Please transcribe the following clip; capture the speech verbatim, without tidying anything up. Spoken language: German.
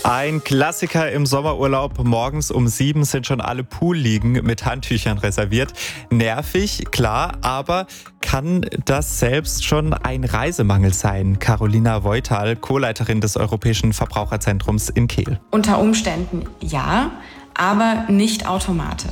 Ein Klassiker im Sommerurlaub. Morgens um sieben sind schon alle Poolliegen mit Handtüchern reserviert. Nervig, klar, aber kann das selbst schon ein Reisemangel sein? Carolina Voital, Co-Leiterin des Europäischen Verbraucherzentrums in Kehl. Unter Umständen ja, aber nicht automatisch.